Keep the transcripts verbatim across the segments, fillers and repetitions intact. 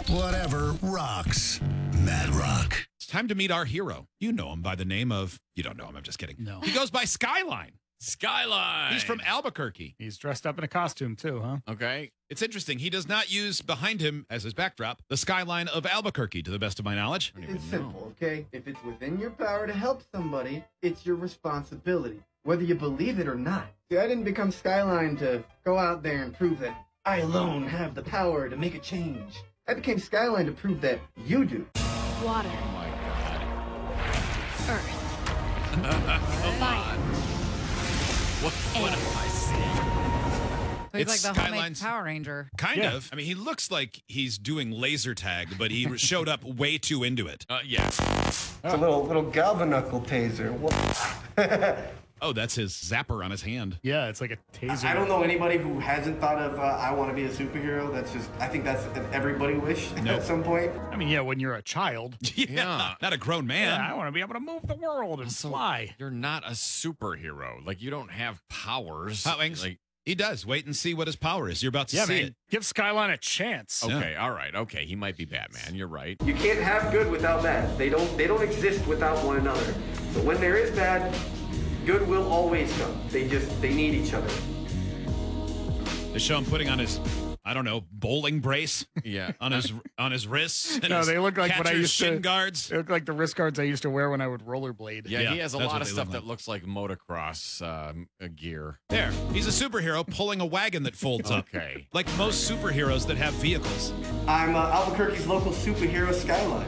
Whatever rocks. Mad Rock. It's time to meet our hero. You know him by the name of, you don't know him, I'm just kidding. No. He goes by Skyline. Skyline. He's from Albuquerque. He's dressed up in a costume, too, huh? Okay. It's interesting. He does not use behind him as his backdrop the skyline of Albuquerque, to the best of my knowledge. It's simple, okay? If it's within your power to help somebody, it's your responsibility, whether you believe it or not. See, I didn't become Skyline to go out there and prove that I alone have the power to make a change. I became Skyline to prove that you do. Water. Oh my God. Earth. Come Fire. on. What, what am I seeing? So he's It's like the homemade Skyline's- Power Ranger. Kind Yeah. of. I mean, he looks like he's doing laser tag, but he showed up way too into it. Uh, yeah. It's a little little galvanockle taser. Oh, that's his zapper on his hand. Yeah, it's like a taser. I don't know anybody who hasn't thought of uh, I want to be a superhero. That's just I think that's an everybody wish Nope. at some point. I mean, yeah, when you're a child. Yeah. Yeah. Not a grown man. Yeah, I want to be able to move the world and So, fly. You're not a superhero. Like, you don't have powers. Hot Wings. Like, He does. Wait and see what his power is. You're about to Yeah, see man. it. Give Skyline a chance. okay, all right, okay. He might be Batman. You're right. You can't have good without bad. They don't they don't exist without one another. So when there is bad, good will always come. They just they need each other. They show him putting on his, I don't know, bowling brace Yeah. on his on his wrists. and No, his they look like what I catcher's used to- shin guards. They look like the wrist guards I used to wear when I would rollerblade. Yeah, Yeah, he has a that's lot what of they stuff look that like. looks like motocross um, uh, gear. There. He's a superhero pulling a wagon that folds up. Okay. Like most superheroes that have vehicles. I'm uh, Albuquerque's local superhero Skyline.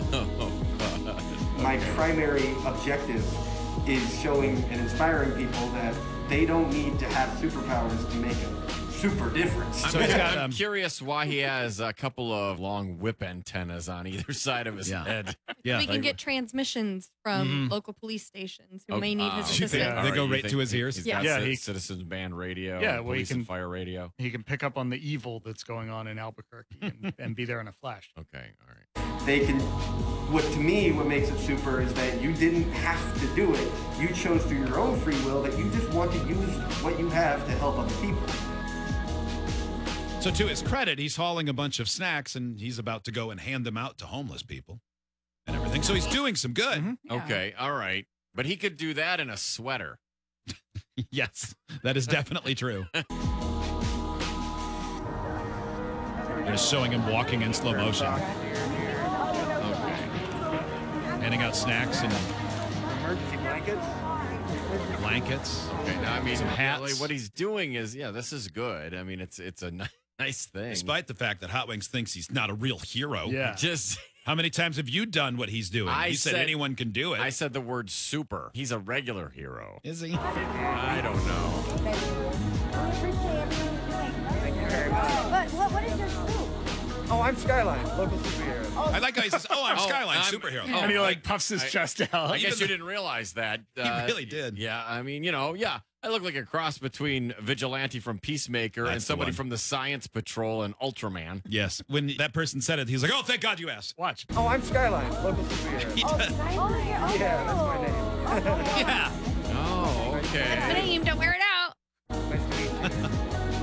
My primary objective is showing and inspiring people that they don't need to have superpowers to make a super difference. So he's got, I'm um, curious why he has a couple of long whip antennas on either side of his Yeah. head. Yeah. We can get transmissions from Mhm. local police stations who Oh, may need uh, his You think assistance. they All right, go you right think to his he- ears? He's Yeah. got Yeah, ci- he- Citizens Band radio, Yeah, and well, he police and can- fire radio. He can pick up on the evil that's going on in Albuquerque and, and be there in a flash. Okay, all right. They can, what to me, what makes it super is that you didn't have to do it. You chose through your own free will that you just want to use what you have to help other people. So to his credit, he's hauling a bunch of snacks and he's about to go and hand them out to homeless people and everything. So he's doing some good. Mhm. Yeah. Okay, all right. But he could do that in a sweater. Yes, that is definitely true. They're just showing him walking in slow motion, Okay. handing out snacks and Emergency blankets? blankets. Okay, now, I mean, Some yeah, hats. like, what he's doing is, yeah, this is good. I mean, it's it's a ni- nice thing. Despite the fact that Hot Wings thinks he's not a real hero. Yeah. Just, How many times have you done what he's doing? I he said, said- anyone can do it. I said the word super. He's a regular hero. Is he? I don't know. But what, what is your suit? Oh, I'm Skyline, local superhero. I like how he says, oh, I'm Oh, Skyline, I'm- superhero. oh, and he like I- puffs his I- chest out. I guess Even you the- didn't realize that. He Uh, really did. Yeah, I mean, you know, yeah. I look like a cross between Vigilante from Peacemaker and That's the somebody one. from the Science Patrol and Ultraman. Yes. When that person said it, he was like, oh, thank God you asked. Watch. Oh, I'm Skyline, local superhero. He Oh, does. Skyline? Yeah, that's my name. Oh, Yeah. Oh, That's the okay. name. Don't wear it out. Nice to meet you.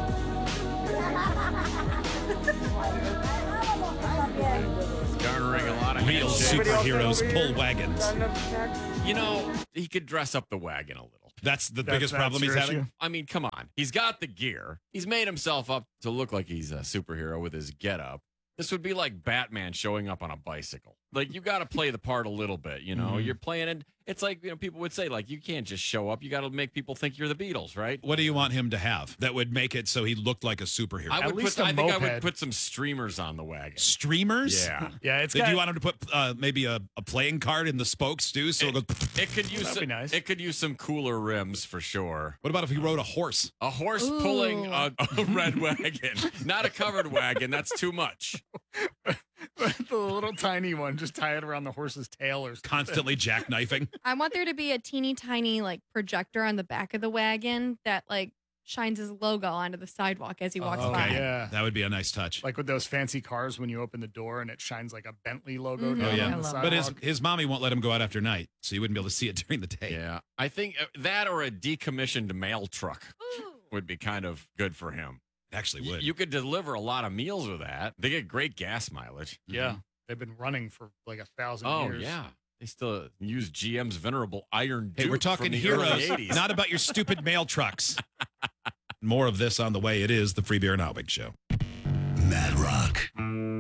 Garnering a lot of Real handshakes. superheroes pull wagons. Got enough snacks? You know, he could dress up the wagon a little. That's the That's- biggest that's problem he's your having. issue? I mean, come on. He's got the gear. He's made himself up to look like he's a superhero with his getup. This would be like Batman showing up on a bicycle. Like, you got to play the part a little bit, you know? Mhm. You're playing it. It's like, you know, people would say, like, you can't just show up. You got to make people think you're the Beatles, right? What do you want him to have that would make it so he looked like a superhero? I At would least put, a I think I would moped. put some streamers on the wagon. Streamers? Yeah. Yeah, it's Did got, you want him to put uh, maybe a, a playing card in the spokes too? So it, goes. It could use That'd some, be nice. it could use some cooler rims for sure. What about if he rode a horse? A horse Ooh. pulling a, a red wagon, not a covered wagon. That's too much. the little tiny one, just tie it around the horse's tail or something. Constantly jackknifing. I want there to be a teeny tiny like projector on the back of the wagon that like shines his logo onto the sidewalk as he walks Oh, by. yeah. That would be a nice touch. Like with those fancy cars when you open the door and it shines like a Bentley logo Mhm. down Oh, yeah. on I the love sidewalk. But his his mommy won't let him go out after night, so you wouldn't be able to see it during the day. Yeah. I think uh, that or a decommissioned mail truck Ooh. would be kind of good for him. Actually Y- would. You could deliver a lot of meals with that. They get great gas mileage. Yeah. They've been running for like a thousand Oh, years. yeah. They still use G M's venerable Iron Hey, Duke we're talking from the early heroes, eighties. not about your stupid mail trucks. More of this on the way. It is the Free Beer and Albig Show. Mad Rock.